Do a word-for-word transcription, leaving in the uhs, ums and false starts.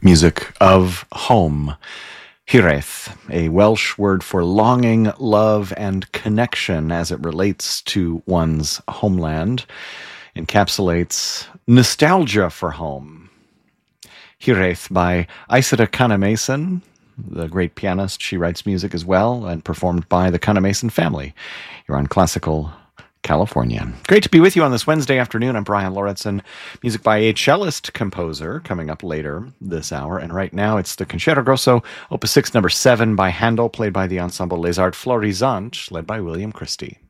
music of home. Hiraeth, a Welsh word for longing, love, and connection as it relates to one's homeland, encapsulates nostalgia for home. Hiraeth by Aisita Canna-Mason, the great pianist. She writes music as well and performed by the Canna-Mason family. You're on Classical California. Great to be with you on this Wednesday afternoon. I'm Brian Lauritsen. Music by a cellist composer coming up later this hour. And right now it's the Concerto Grosso, Opus six, number seven by Handel, played by the ensemble Les Arts Florisantes, led by William Christie.